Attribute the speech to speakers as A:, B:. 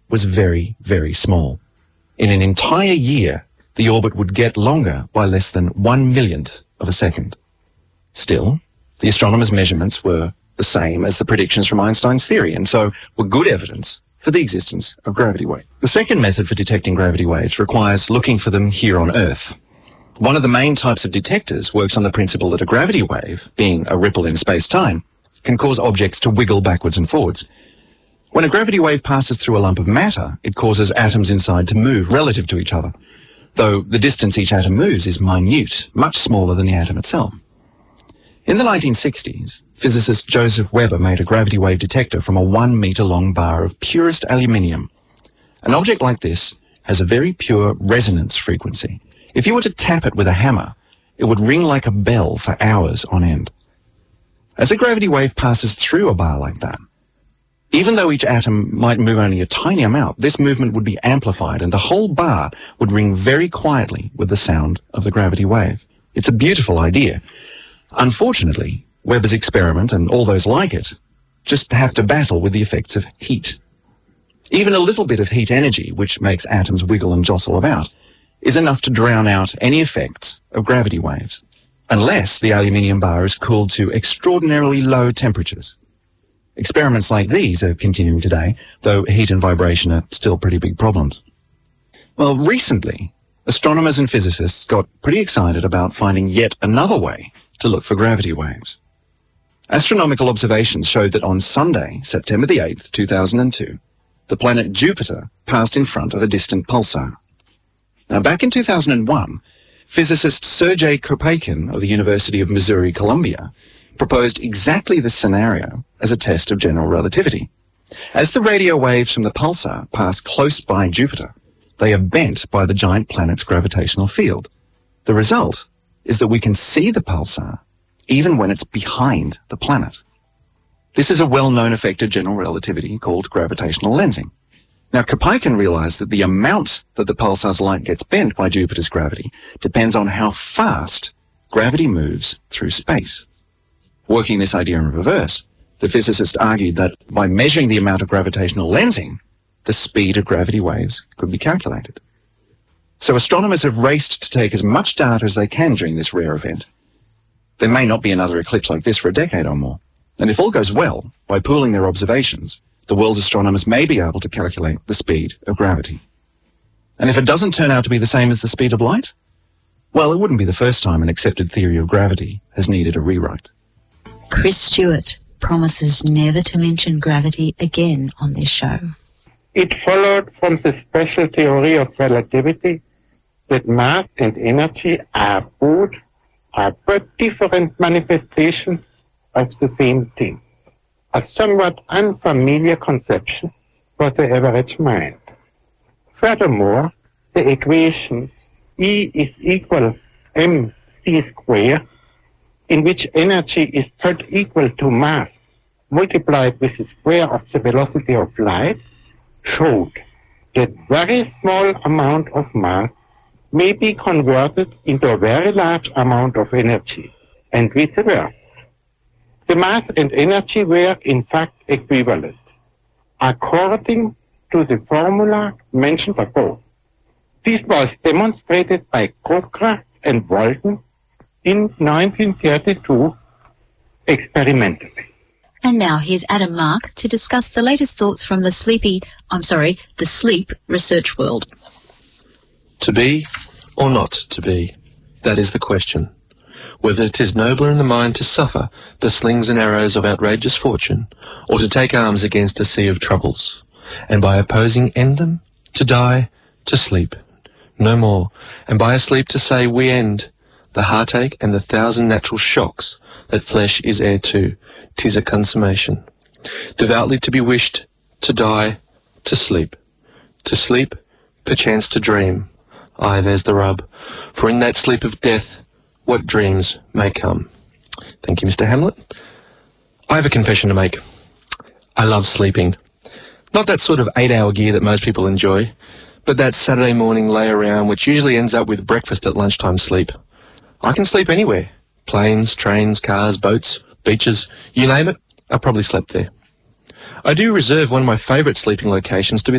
A: was very, very small. In an entire year, the orbit would get longer by less than 1/1,000,000th of a second. Still, the astronomers' measurements were the same as the predictions from Einstein's theory, and so were good evidence for the existence of gravity waves. The second method for detecting gravity waves requires looking for them here on Earth. One of the main types of detectors works on the principle that a gravity wave, being a ripple in space-time, can cause objects to wiggle backwards and forwards. When a gravity wave passes through a lump of matter, it causes atoms inside to move relative to each other, though the distance each atom moves is minute, much smaller than the atom itself. In the 1960s, physicist Joseph Weber made a gravity wave detector from a 1-metre-long bar of purest aluminium. An object like this has a very pure resonance frequency. If you were to tap it with a hammer, it would ring like a bell for hours on end. As a gravity wave passes through a bar like that, even though each atom might move only a tiny amount, this movement would be amplified and the whole bar would ring very quietly with the sound of the gravity wave. It's a beautiful idea. Unfortunately, Weber's experiment and all those like it just have to battle with the effects of heat. Even a little bit of heat energy, which makes atoms wiggle and jostle about, is enough to drown out any effects of gravity waves, unless the aluminium bar is cooled to extraordinarily low temperatures. Experiments like these are continuing today, though heat and vibration are still pretty big problems. Well, recently, astronomers and physicists got pretty excited about finding yet another way to look for gravity waves. Astronomical observations showed that on Sunday, September the 8th, 2002, the planet Jupiter passed in front of a distant pulsar. Now, back in 2001, physicist Sergei Kropotkin of the University of Missouri, Columbia, proposed exactly this scenario as a test of general relativity. As the radio waves from the pulsar pass close by Jupiter, they are bent by the giant planet's gravitational field. The result is that we can see the pulsar even when it's behind the planet. This is a well-known effect of general relativity called gravitational lensing. Now, Kropotkin realized that the amount that the pulsar's light gets bent by Jupiter's gravity depends on how fast gravity moves through space. Working this idea in reverse, the physicist argued that by measuring the amount of gravitational lensing, the speed of gravity waves could be calculated. So astronomers have raced to take as much data as they can during this rare event. There may not be another eclipse like this for a decade or more. And if all goes well, by pooling their observations, the world's astronomers may be able to calculate the speed of gravity. And if it doesn't turn out to be the same as the speed of light, well, it wouldn't be the first time an accepted theory of gravity has needed a rewrite.
B: Chris Stewart promises never to mention gravity again on this show.
C: It followed from the special theory of relativity that mass and energy are but different manifestations of the same thing, a somewhat unfamiliar conception for the average mind. Furthermore, the equation E is equal mc squared, in which energy is thought equal to mass multiplied with the square of the velocity of light, showed that very small amount of mass may be converted into a very large amount of energy, and vice versa. The mass and energy were in fact equivalent, according to the formula mentioned above. This was demonstrated by Cockcroft and Walton in 1932 experimentally.
B: And now here's Adam Mark to discuss the latest thoughts from the sleep research world.
D: To be or not to be, that is the question. Whether it is nobler in the mind to suffer the slings and arrows of outrageous fortune, or to take arms against a sea of troubles, and by opposing end them, to die, to sleep, no more, and by a sleep to say we end the heartache and the thousand natural shocks that flesh is heir to, 'tis a consummation. Devoutly to be wished, to die, to sleep, perchance to dream. Aye, there's the rub, for in that sleep of death, what dreams may come. Thank you, Mr. Hamlet. I have a confession to make. I love sleeping. Not that sort of 8-hour gear that most people enjoy, but that Saturday morning lay around which usually ends up with breakfast at lunchtime sleep. I can sleep anywhere. Planes, trains, cars, boats, beaches, you name it, I've probably slept there. I do reserve one of my favourite sleeping locations to be